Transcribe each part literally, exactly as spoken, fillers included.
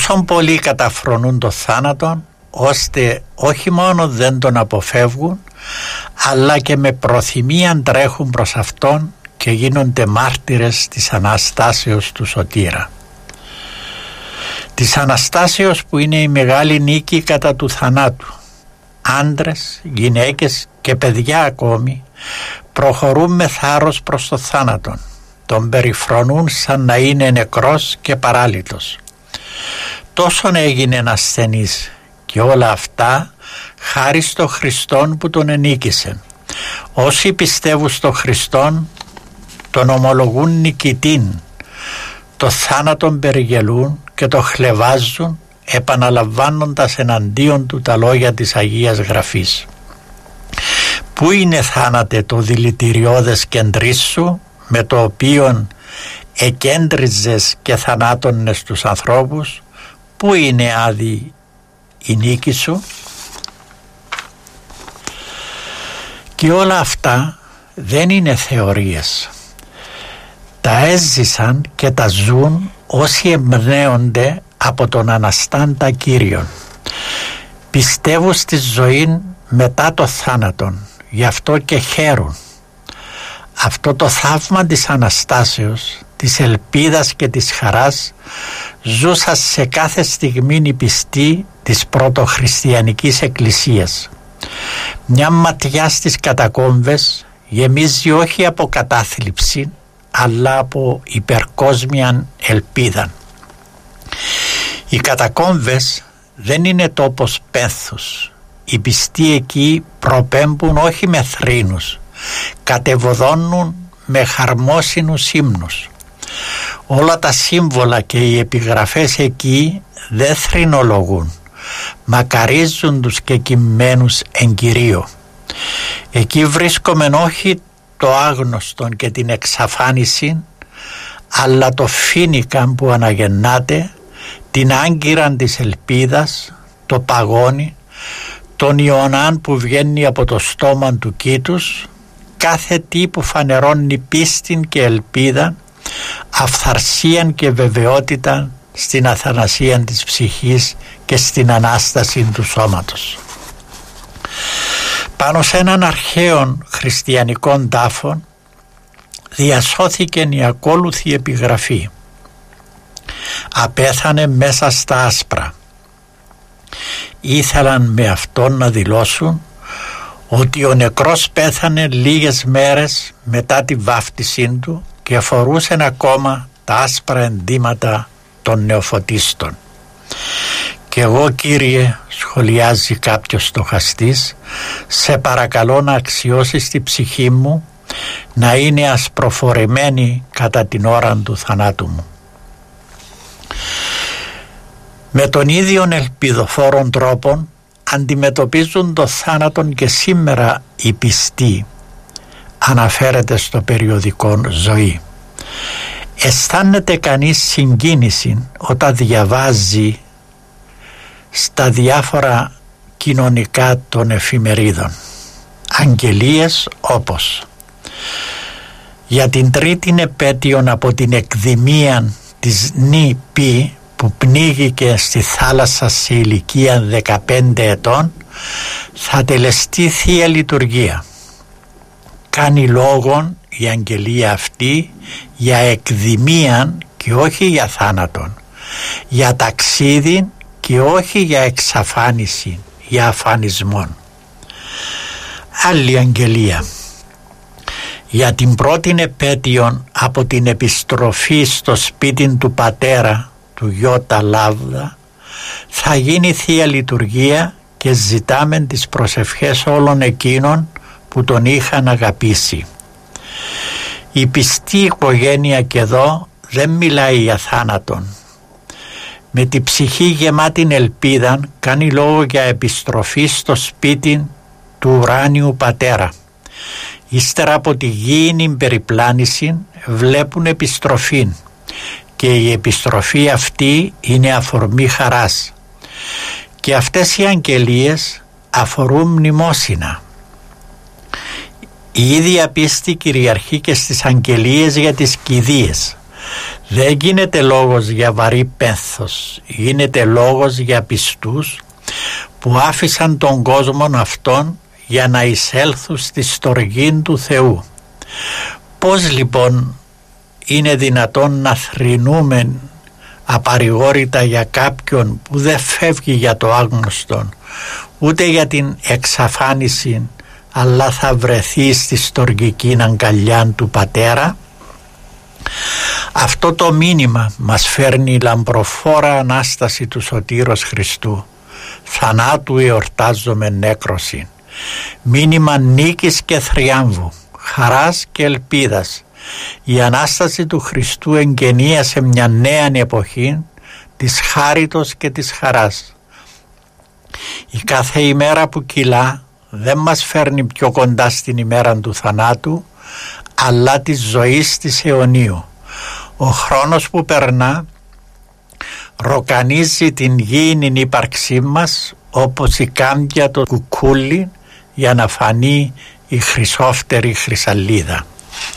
Τόσον πολύ καταφρονούν το θάνατον, ώστε όχι μόνο δεν τον αποφεύγουν, αλλά και με προθυμία τρέχουν προς αυτόν και γίνονται μάρτυρες της Αναστάσεως του Σωτήρα. Της Αναστάσεως που είναι η μεγάλη νίκη κατά του θανάτου. Άντρες, γυναίκες και παιδιά ακόμη προχωρούν με θάρρος προς το θάνατον. Τον περιφρονούν σαν να είναι νεκρός και παράλυτος. Τόσον έγινε ασθενής και όλα αυτά χάρη στο Χριστόν που τον ενίκησε. Όσοι πιστεύουν στο Χριστόν τον ομολογούν νικητήν, το θάνατον περιγελούν και το χλευάζουν, επαναλαμβάνοντας εναντίον του τα λόγια της Αγίας Γραφής. Πού είναι, θάνατε, το δηλητηριώδες κεντρί σου, με το οποίον εκέντριζες και θανάτωνες τους ανθρώπους? Πού είναι, άδη, η νίκη σου? Και όλα αυτά δεν είναι θεωρίες. Τα έζησαν και τα ζουν όσοι εμπνέονται από τον Αναστάντα Κύριον. Πιστεύουν στη ζωή μετά το θάνατον, γι' αυτό και χαίρουν. Αυτό το θαύμα της Αναστάσεως, της ελπίδας και της χαράς ζούσα σε κάθε στιγμή οι πιστοί της πρωτοχριστιανικής εκκλησίας. Μια ματιά στις κατακόμβες γεμίζει όχι από κατάθλιψη, αλλά από υπερκόσμια ελπίδα. Οι κατακόμβες δεν είναι τόπος πένθους. Οι πιστοί εκεί προπέμπουν όχι με θρήνους, κατεβοδώνουν με χαρμόσυνους ύμνους. Όλα τα σύμβολα και οι επιγραφές εκεί δεν θρηνολογούν, μακαρίζουν τους κεκοιμμένους εν Κυρίω. Εκεί βρίσκομεν όχι το άγνωστον και την εξαφάνιση, αλλά το φοίνικαν που αναγεννάται, την άγκυραν της ελπίδας, το παγόνι, τον Ιωνάν που βγαίνει από το στόμα του κήτους, κάθε τι που φανερώνει πίστην και ελπίδα, αυθαρσίαν και βεβαιότητα στην αθανασία της ψυχής και στην Ανάσταση του σώματος. Πάνω σε έναν αρχαίον χριστιανικών τάφων διασώθηκε η ακόλουθη επιγραφή: «Απέθανε μέσα στα άσπρα». Ήθελαν με αυτόν να δηλώσουν ότι ο νεκρός πέθανε λίγες μέρες μετά τη βάφτισή του και φορούσε ακόμα τα άσπρα ενδύματα των νεοφωτίστων. «Και εγώ, Κύριε», σχολιάζει κάποιος στοχαστής, «σε παρακαλώ να αξιώσεις τη ψυχή μου να είναι ασπροφορεμένη κατά την ώρα του θανάτου μου». Με τον ίδιο ελπιδοφόρον τρόπο αντιμετωπίζουν το θάνατον και σήμερα οι πιστοί, αναφέρεται στο περιοδικό Ζωή. Αισθάνεται κανείς συγκίνηση όταν διαβάζει στα διάφορα κοινωνικά των εφημερίδων αγγελίες όπως «Για την τρίτη επέτειον από την εκδημία της Νη Πι που πνίγηκε στη θάλασσα σε ηλικία δεκαπέντε ετών, θα τελεστεί Θεία Λειτουργία». Κάνει λόγον η αγγελία αυτή για εκδημίαν και όχι για θάνατον, για ταξίδι και όχι για εξαφάνιση, για αφανισμόν. Άλλη αγγελία: «Για την πρώτη επέτειον από την επιστροφή στο σπίτι του πατέρα του Ιώτα Λάβδα θα γίνει Θεία Λειτουργία και ζητάμε τις προσευχές όλων εκείνων που τον είχαν αγαπήσει». Η πιστή οικογένεια και εδώ δεν μιλάει για θάνατον. Με τη ψυχή γεμάτη ελπίδα κάνει λόγο για επιστροφή στο σπίτι του ουράνιου πατέρα. Ύστερα από τη γήινη περιπλάνηση βλέπουν επιστροφή και η επιστροφή αυτή είναι αφορμή χαράς. Και αυτές οι αγγελίες αφορούν μνημόσυνα. Η ίδια πίστη κυριαρχεί και στις αγγελίες για τις κηδείες. Δεν γίνεται λόγος για βαρύ πένθος, γίνεται λόγος για πιστούς που άφησαν τον κόσμο αυτόν για να εισέλθουν στη στοργή του Θεού. Πώς λοιπόν είναι δυνατόν να θρηνούμε απαρηγόρητα για κάποιον που δεν φεύγει για το άγνωστον, ούτε για την εξαφάνιση, αλλά θα βρεθεί στη στοργική αγκαλιά του Πατέρα? Αυτό το μήνυμα μας φέρνει η λαμπροφόρα Ανάσταση του Σωτήρος Χριστού. Θανάτου εορτάζομαι νέκρωση. Μήνυμα νίκης και θριάμβου, χαράς και ελπίδας. Η Ανάσταση του Χριστού εγγενίασε μια νέα εποχή της χάριτος και της χαράς. Η κάθε ημέρα που κυλά δεν μας φέρνει πιο κοντά στην ημέρα του θανάτου, αλλά της ζωής της αιωνίου. Ο χρόνος που περνά ροκανίζει την γήινη ύπαρξή μας όπως η κάμπια το κουκούλι για να φανεί η χρυσόφτερη χρυσαλίδα.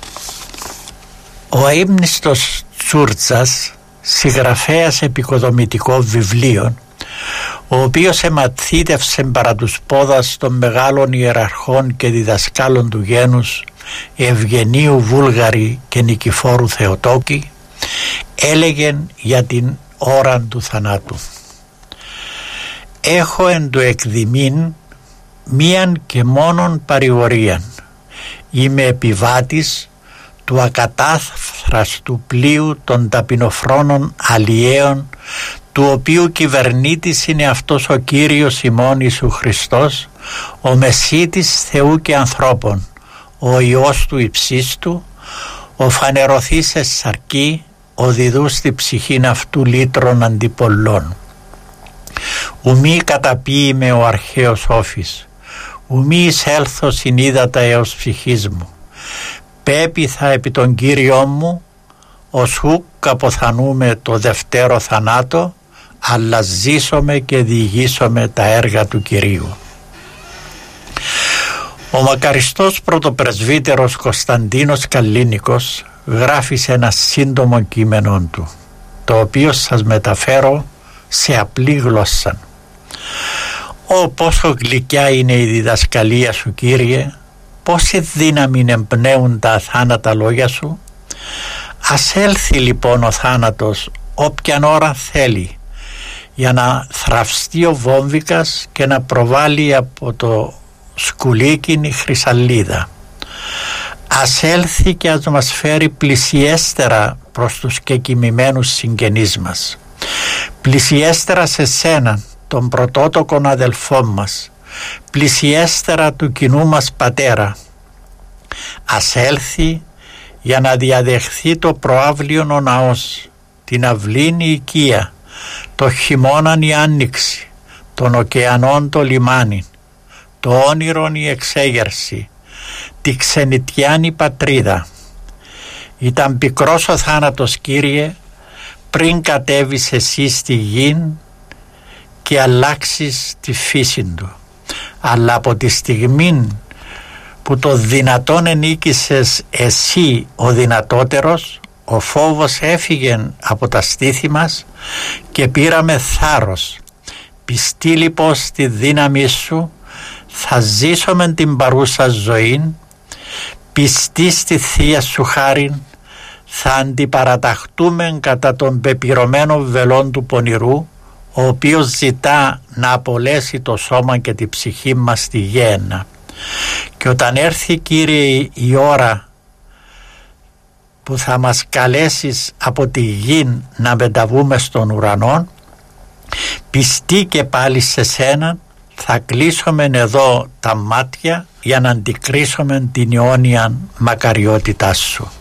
Ο αείμνηστος Τσούρτσας, συγγραφέας επικοδομητικών βιβλίων, ο οποίος εμαθήτευσε παρά τους πόδας των μεγάλων ιεραρχών και διδασκάλων του γένους Ευγενίου Βούλγαρη και Νικηφόρου Θεοτόκη, έλεγε για την ώρα του θανάτου: «Έχω εν το εκδημήν μίαν και μόνον παρηγορίαν. Είμαι επιβάτης του ακατάφραστου πλοίου των ταπεινοφρόνων αλλιέων, του οποίου κυβερνήτης είναι αυτός ο Κύριος ημών Ιησού Χριστός, ο Μεσίτης Θεού και ανθρώπων, ο Υιός του υψίστου, ο φανερωθής εις σαρκή, ο διδούς στη ψυχήν αυτού λύτρων αντιπολών. Ουμή καταπίημε ο αρχαίος όφης, ουμή εισέλθω συνείδατα έως ψυχής μου. Πέπιθα επί τον Κύριό μου, ως χουκ αποθανούμε το δευτέρο θανάτο, αλλά ζήσομαι και διηγήσομαι τα έργα του Κυρίου». Ο μακαριστός πρωτοπρεσβύτερος Κωνσταντίνος Καλλίνικος γράφει σε ένα σύντομο κείμενό του, το οποίο σας μεταφέρω σε απλή γλώσσα. «Ω πόσο γλυκιά είναι η διδασκαλία σου, Κύριε, πόση δύναμη εμπνέουν τα αθάνατα λόγια σου. Ας έλθει λοιπόν ο θάνατος όποιαν ώρα θέλει, για να θραυστεί ο βόμβικας και να προβάλλει από το σκουλίκινη χρυσαλίδα. Ας έλθει και ας μας φέρει πλησιέστερα προς τους κεκοιμημένους συγγενείς μας, πλησιέστερα σε σένα, τον πρωτότοκον αδελφό μας, πλησιέστερα του κοινού μας πατέρα. Ας έλθει για να διαδεχθεί το προαύλιον ο ναός, την αυλήν η οικία, το χειμώναν η άνοιξη, τον ωκεανόν το λιμάνι, το όνειρον η εξέγερση, τη ξενιτιάνη πατρίδα. Ήταν πικρός ο θάνατος, Κύριε, πριν κατέβεις εσύ στη γην και αλλάξεις τη φύση του, αλλά από τη στιγμή που το δυνατόν ενίκησες εσύ ο δυνατότερος, ο φόβος έφυγε από τα στήθη μας και πήραμε θάρρος. Πιστοί λοιπόν στη δύναμη σου θα ζήσουμε την παρούσα ζωή, πιστοί στη θεία σου χάριν θα αντιπαραταχτούμε κατά τον πεπυρωμένο βελόν του πονηρού, ο οποίος ζητά να απολέσει το σώμα και τη ψυχή μας στη γέννα. Και όταν έρθει, Κύριε, η ώρα που θα μας καλέσεις από τη γη να μεταβούμε στον ουρανό, πιστοί και πάλι σε σένα θα κλείσουμε εδώ τα μάτια για να αντικρίσουμε την αιώνια μακαριότητά σου.